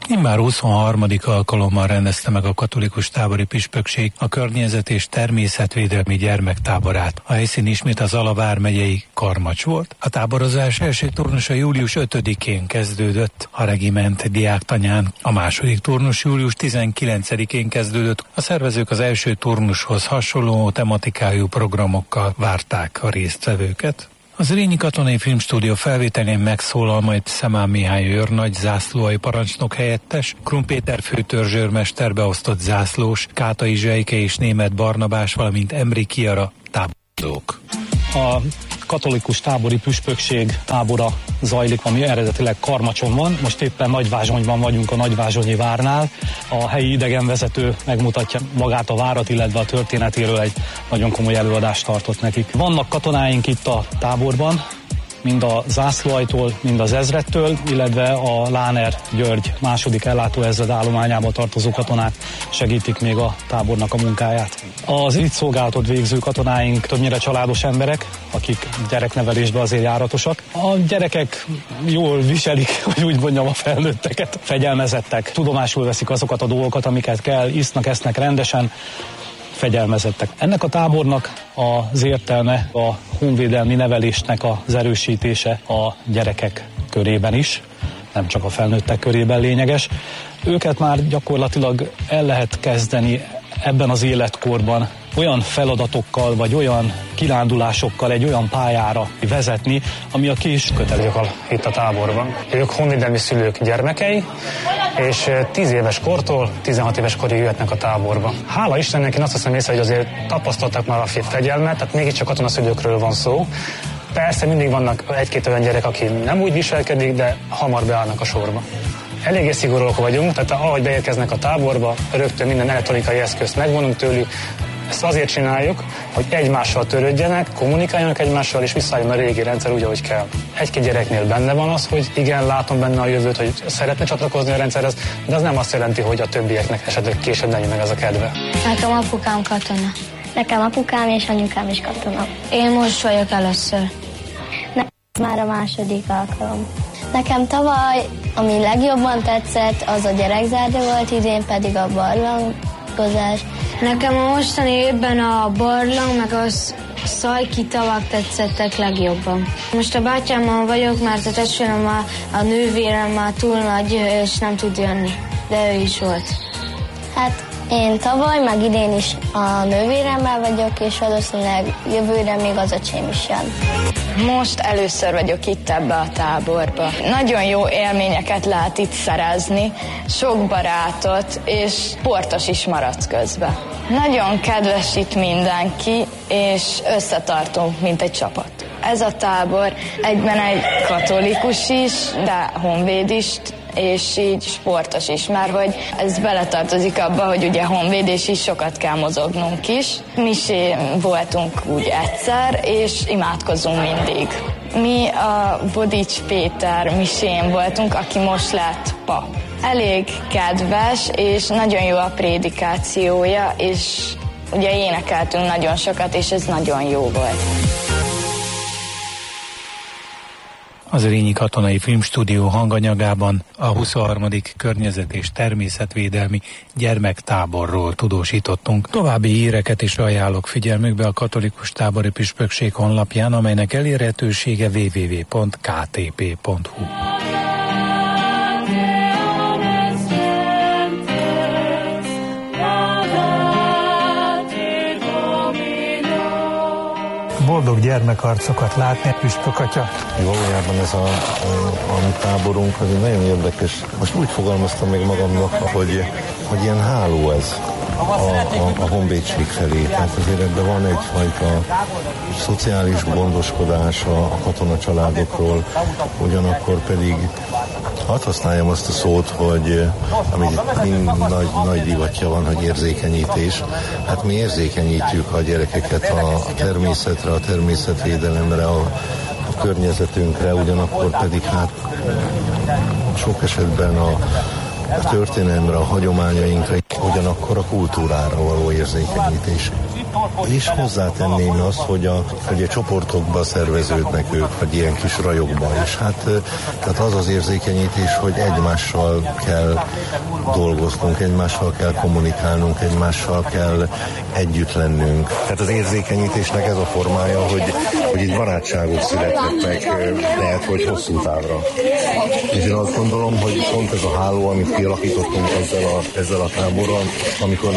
Immár 23. alkalommal rendezte meg a katolikus tábori püspökség a környezet és természetvédelmi gyermektáborát. A helyszín ismét az Zala vármegyei Karmacs volt. A táborozás első turnusa július 5-én kezdődött a regiment diáktanyán. A második turnus július 19-én kezdődött. A szervezők az első turnushoz hasonló tematikájú programokkal várták a résztvevőket. Az Zrínyi Katonai Filmstúdió felvételén megszólal majd Szemán Mihály őrnagy, zászlóalj parancsnok helyettes, Krum Péter főtörzsőrmester, beosztott zászlós, Kátai Zsejke és Németh Barnabás, valamint Emri Kiara táborozók. A katolikus tábori püspökség tábora zajlik, ami eredetileg Karmacson van. Most éppen Nagyvázsonyban vagyunk, a Nagyvázsonyi várnál. A helyi idegenvezető megmutatja magát a várat, illetve a történetéről egy nagyon komoly előadást tartott nekik. Vannak katonáink itt a táborban, mind a zászlóajtól, mind az ezredtől, illetve a Láner György második ellátóezred állományába tartozó katonák segítik még a tábornak a munkáját. Az itt szolgálatot végző katonáink többnyire családos emberek, akik gyereknevelésben azért járatosak. A gyerekek jól viselik, hogy úgy mondjam, a felnőtteket, fegyelmezettek, tudomásul veszik azokat a dolgokat, amiket kell, isznak, esznek rendesen, fegyelmezettek. Ennek a tábornak az értelme a honvédelmi nevelésnek az erősítése a gyerekek körében is, nem csak a felnőttek körében lényeges. Őket már gyakorlatilag el lehet kezdeni ebben az életkorban olyan feladatokkal, vagy olyan kirándulásokkal egy olyan pályára vezetni, ami a kis kötelezők itt a táborban. Ők honvédelmi szülők gyermekei, és 10 éves kortól 16 éves korig jöhetnek a táborba. Hála Istennek, én azt hiszem észre, hogy azért tapasztaltak már a fegyelmet, tehát mégiscsak katonaszülőkről van szó. Persze mindig vannak egy-két olyan gyerek, aki nem úgy viselkedik, de hamar beállnak a sorba. Eléggé szigorúak vagyunk, tehát ahogy beérkeznek a táborba, rögtön minden elektronikai eszközt megvonunk tőlük. Ezt azért csináljuk, hogy egymással törődjenek, kommunikáljanak egymással, és visszaálljon a régi rendszer úgy, ahogy kell. Egy-két gyereknél benne van az, hogy igen, látom benne a jövőt, hogy szeretne csatlakozni a rendszerhez, de az nem azt jelenti, hogy a többieknek esetleg később legyen meg ez a kedve. Nekem apukám katona. Nekem apukám és anyukám is katona. Én most vagyok először. Nekem már a második alkalom. Nekem tavaly, ami legjobban tetszett, az a gyerekzárda volt, idén pedig a barlangozás. Nekem a mostani évben a barlang, meg a szajki tavak tetszettek legjobban. Most a bátyámmal vagyok, mert a testvérem, a nővérem már túl nagy, és nem tud jönni, de ő is volt. Hát én tavaly, meg idén is a nővéremmel vagyok, és valószínűleg jövőre még az öcsém is jön. Most először vagyok itt ebbe a táborba. Nagyon jó élményeket lehet itt szerezni, sok barátot, és sportos is maradsz közben. Nagyon kedves itt mindenki, és összetartunk, mint egy csapat. Ez a tábor egyben egy katolikus is, de honvéd is, és így sportos is, mert hogy ez beletartozik abba, hogy ugye honvédés is, sokat kell mozognunk is. Misén voltunk úgy egyszer, és imádkozunk mindig. Mi a Bodics Péter misén voltunk, aki most lett pap. Elég kedves, és nagyon jó a prédikációja, és ugye énekeltünk nagyon sokat, és ez nagyon jó volt. Az Zrínyi Katonai Filmstúdió hanganyagában a 23. környezet- és természetvédelmi gyermektáborról tudósítottunk. További híreket is ajánlok figyelmükbe a katolikus tábori püspökség honlapján, amelynek elérhetősége www.ktp.hu. Boldog gyermekarcokat látni, püspök atya. Valójában ez a mi táborunk az egy nagyon érdekes. Most úgy fogalmaztam még magamnak, hogy ilyen háló ez a honvédség felé. Tehát azért ebben van egyfajta szociális gondoskodás a katonacsaládokról, ugyanakkor pedig hadd használjam azt a szót, hogy ami nagy divatja van, hogy érzékenyítés. Hát mi érzékenyítjük a gyerekeket a természetre, a természetvédelemre, a környezetünkre, ugyanakkor pedig hát sok esetben a történelemre, a hagyományainkra, ugyanakkor a kultúrára való érzékenyítés. És hozzátenném azt, hogy a csoportokba szerveződnek ők, vagy ilyen kis rajokba, és hát tehát az az érzékenyítés, hogy egymással kell dolgoznunk, egymással kell kommunikálnunk, egymással kell együtt lennünk. Tehát az érzékenyítésnek ez a formája, hogy itt barátságok születnek meg, lehet, hogy hosszú távra. És én azt gondolom, hogy pont ez a háló, amit kialakítottunk ezzel a táborral, amikor